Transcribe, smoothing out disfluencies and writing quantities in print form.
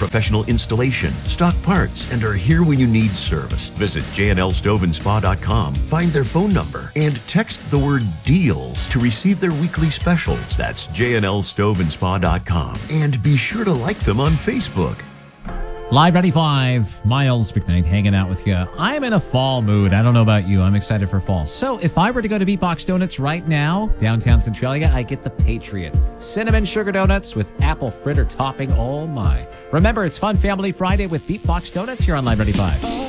professional installation, stock parts, and are here when you need service. Visit jnlstoveandspa.com, find their phone number, and text the word DEALS to receive their weekly specials. That's jnlstoveandspa.com. And be sure to like them on Facebook. Live 95, Miles McKnight hanging out with you. I'm in a fall mood. I don't know about you. I'm excited for fall. So if I were to go to Beatbox Donuts right now, downtown Centralia, I get the Patriot. Cinnamon sugar donuts with apple fritter topping. Oh my. Remember, it's Fun Family Friday with Beatbox Donuts here on Live 95.